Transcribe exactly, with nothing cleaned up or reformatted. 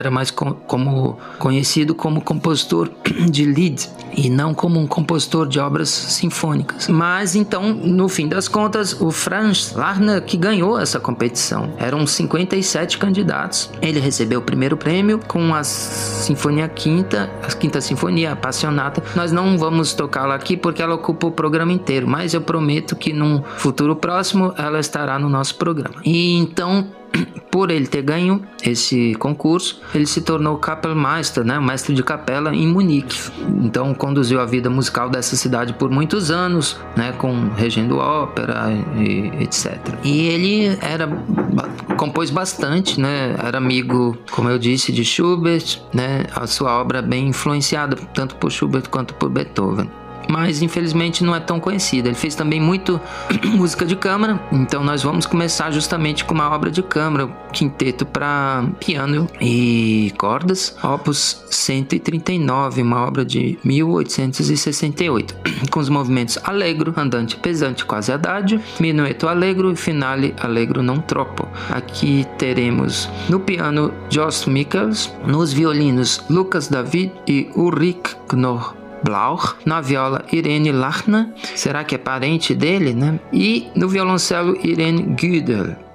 era mais com, como conhecido como compositor de Lied e não como um compositor de obras sinfônicas. Mas então, no fim das contas, o Franz Lachner que ganhou essa competição. Eram cinquenta e sete candidatos. Ele recebeu o primeiro prêmio com a Sinfonia Quinta, a Quinta Sinfonia, a Passionata. Nós não vamos tocá-la aqui porque ela ocupa o programa inteiro, mas eu prometo que num futuro próximo ela estará no nosso programa. E então, por ele ter ganho esse concurso, ele se tornou Kapellmeister, né, mestre de capela em Munique. Então conduziu a vida musical dessa cidade por muitos anos, né, com regendo ópera e etcétera. E ele era compôs bastante, né, era amigo, como eu disse, de Schubert, né, a sua obra é bem influenciada tanto por Schubert quanto por Beethoven. Mas infelizmente não é tão conhecida. Ele fez também muito música de câmara, então nós vamos começar justamente com uma obra de câmara, quinteto para piano e cordas, opus cento e trinta e nove, uma obra de mil oitocentos e sessenta e oito, com os movimentos allegro, andante pesante, quase adágio, minueto allegro e finale allegro non troppo. Aqui teremos no piano Jost Michels, nos violinos Lucas David e Ulrich Knorr Blauch, na viola Irene Lachner, será que é parente dele, né? E no violoncelo Irene Güdel.